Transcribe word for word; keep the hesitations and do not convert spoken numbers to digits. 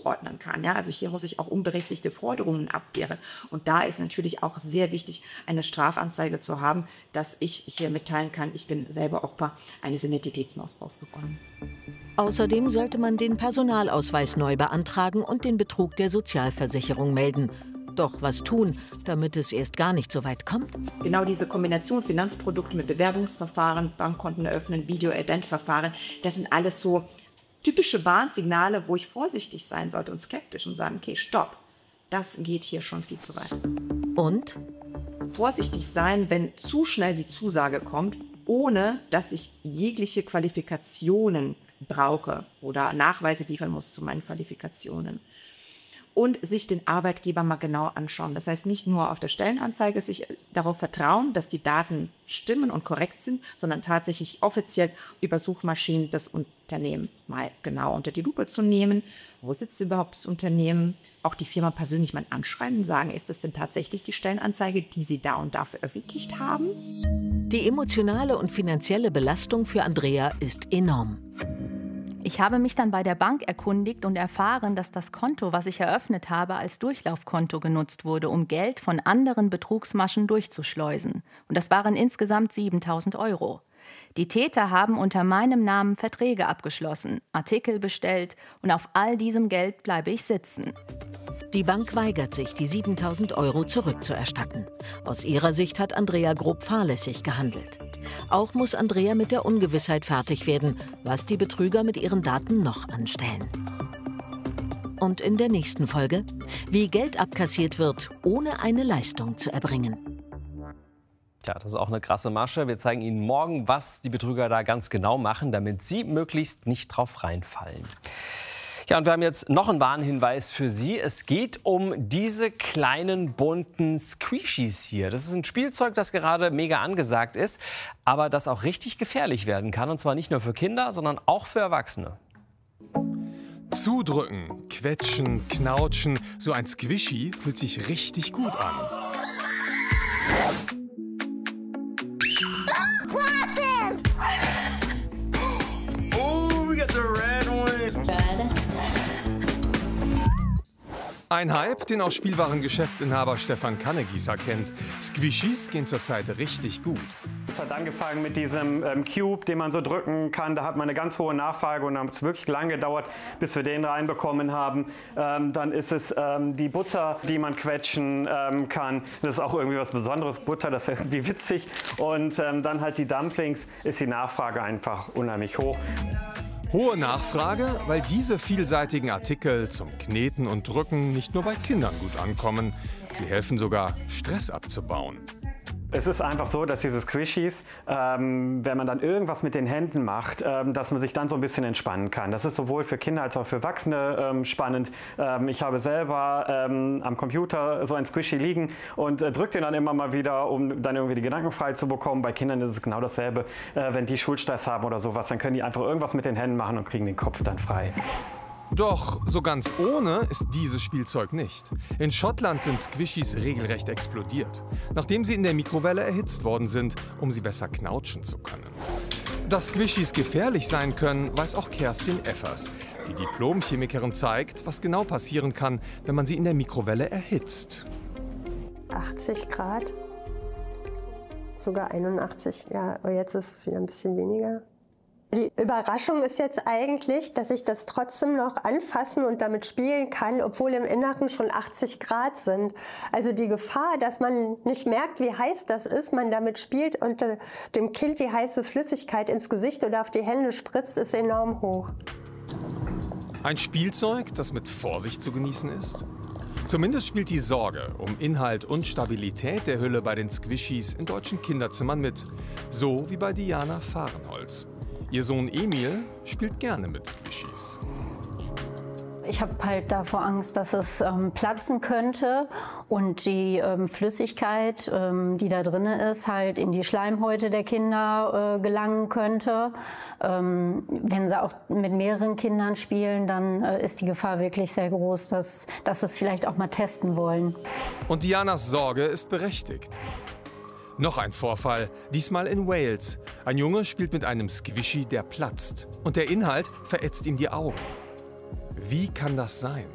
zuordnen kann. Ja? Also hier muss ich auch unberechtigte Forderungen abwehren. Und da ist natürlich auch sehr wichtig, eine Strafanzeige zu haben, dass ich hier mitteilen kann, ich bin selber Opfer eines Identitätsmissbrauchs geworden. Außerdem sollte man den Personalausweis neu beantragen und den Betrug der Sozialversicherung melden. Doch was tun, damit es erst gar nicht so weit kommt? Genau diese Kombination Finanzprodukte mit Bewerbungsverfahren, Bankkonten eröffnen, Video-Ident-Verfahren, das sind alles so typische Warnsignale, wo ich vorsichtig sein sollte und skeptisch und sagen, okay, stopp, das geht hier schon viel zu weit. Und? Vorsichtig sein, wenn zu schnell die Zusage kommt, ohne dass ich jegliche Qualifikationen brauche oder Nachweise liefern muss zu meinen Qualifikationen. Und sich den Arbeitgeber mal genau anschauen. Das heißt, nicht nur auf der Stellenanzeige sich darauf vertrauen, dass die Daten stimmen und korrekt sind, sondern tatsächlich offiziell über Suchmaschinen das Unternehmen mal genau unter die Lupe zu nehmen. Wo sitzt überhaupt das Unternehmen? Auch die Firma persönlich mal anschreiben und sagen, ist das denn tatsächlich die Stellenanzeige, die Sie da und da veröffentlicht haben? Die emotionale und finanzielle Belastung für Andrea ist enorm. Ich habe mich dann bei der Bank erkundigt und erfahren, dass das Konto, was ich eröffnet habe, als Durchlaufkonto genutzt wurde, um Geld von anderen Betrugsmaschen durchzuschleusen. Und das waren insgesamt siebentausend Euro. Die Täter haben unter meinem Namen Verträge abgeschlossen, Artikel bestellt und auf all diesem Geld bleibe ich sitzen. Die Bank weigert sich, die siebentausend Euro zurückzuerstatten. Aus ihrer Sicht hat Andrea grob fahrlässig gehandelt. Auch muss Andrea mit der Ungewissheit fertig werden, was die Betrüger mit ihren Daten noch anstellen. Und in der nächsten Folge, wie Geld abkassiert wird, ohne eine Leistung zu erbringen. Tja, das ist auch eine krasse Masche. Wir zeigen Ihnen morgen, was die Betrüger da ganz genau machen, damit Sie möglichst nicht drauf reinfallen. Ja, und wir haben jetzt noch einen Warnhinweis für Sie. Es geht um diese kleinen bunten Squishies hier. Das ist ein Spielzeug, das gerade mega angesagt ist, aber das auch richtig gefährlich werden kann. Und zwar nicht nur für Kinder, sondern auch für Erwachsene. Zudrücken, quetschen, knautschen. So ein Squishy fühlt sich richtig gut an. Oh, we got the red one. Ein Hype, den auch Spielwarengeschäftsinhaber Stefan Kannegießer kennt. Squishies gehen zurzeit richtig gut. Es hat angefangen mit diesem ähm, Cube, den man so drücken kann. Da hat man eine ganz hohe Nachfrage und dann hat es wirklich lange gedauert, bis wir den reinbekommen haben. Ähm, dann ist es ähm, die Butter, die man quetschen ähm, kann. Das ist auch irgendwie was Besonderes, Butter, das ist irgendwie witzig. Und ähm, dann halt die Dumplings, ist die Nachfrage einfach unheimlich hoch. Hohe Nachfrage, weil diese vielseitigen Artikel zum Kneten und Drücken nicht nur bei Kindern gut ankommen. Sie helfen sogar, Stress abzubauen. Es ist einfach so, dass diese Squishies, ähm, wenn man dann irgendwas mit den Händen macht, ähm, dass man sich dann so ein bisschen entspannen kann. Das ist sowohl für Kinder als auch für Erwachsene ähm, spannend. Ähm, ich habe selber ähm, am Computer so ein Squishy liegen und äh, drücke den dann immer mal wieder, um dann irgendwie die Gedanken frei zu bekommen. Bei Kindern ist es genau dasselbe. Äh, wenn die Schulstress haben oder sowas, dann können die einfach irgendwas mit den Händen machen und kriegen den Kopf dann frei. Doch so ganz ohne ist dieses Spielzeug nicht. In Schottland sind Squishies regelrecht explodiert, nachdem sie in der Mikrowelle erhitzt worden sind, um sie besser knautschen zu können. Dass Squishies gefährlich sein können, weiß auch Kerstin Effers. Die Diplom-Chemikerin zeigt, was genau passieren kann, wenn man sie in der Mikrowelle erhitzt. achtzig Grad, sogar einundachtzig, ja, aber jetzt ist es wieder ein bisschen weniger. Die Überraschung ist jetzt eigentlich, dass ich das trotzdem noch anfassen und damit spielen kann, obwohl im Inneren schon achtzig Grad sind. Also die Gefahr, dass man nicht merkt, wie heiß das ist, man damit spielt und äh, dem Kind die heiße Flüssigkeit ins Gesicht oder auf die Hände spritzt, ist enorm hoch. Ein Spielzeug, das mit Vorsicht zu genießen ist? Zumindest spielt die Sorge um Inhalt und Stabilität der Hülle bei den Squishies in deutschen Kinderzimmern mit. So wie bei Diana Fahrenholz. Ihr Sohn Emil spielt gerne mit Squishies. Ich habe halt davor Angst, dass es ähm, platzen könnte und die ähm, Flüssigkeit, ähm, die da drin ist, halt in die Schleimhäute der Kinder äh, gelangen könnte. Ähm, wenn sie auch mit mehreren Kindern spielen, dann äh, ist die Gefahr wirklich sehr groß, dass, dass sie es vielleicht auch mal testen wollen. Und Dianas Sorge ist berechtigt. Noch ein Vorfall, diesmal in Wales. Ein Junge spielt mit einem Squishy, der platzt. Und der Inhalt verätzt ihm die Augen. Wie kann das sein?